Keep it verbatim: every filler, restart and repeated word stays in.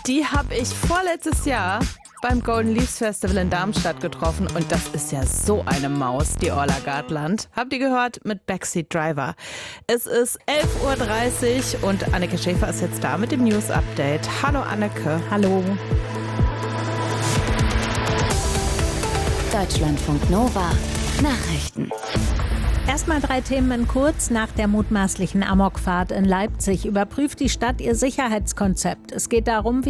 Die habe ich vorletztes Jahr beim Golden Leaves Festival in Darmstadt getroffen. Und das ist ja so eine Maus, die Orla Gardland. Habt ihr gehört? Mit Backseat Driver. Es ist elf Uhr dreißig und Anneke Schäfer ist jetzt da mit dem News Update. Hallo Anneke. Hallo. Deutschlandfunk Nova Nachrichten. Erstmal drei Themen in kurz. Nach der mutmaßlichen Amokfahrt in Leipzig überprüft die Stadt ihr Sicherheitskonzept. Es geht darum, wie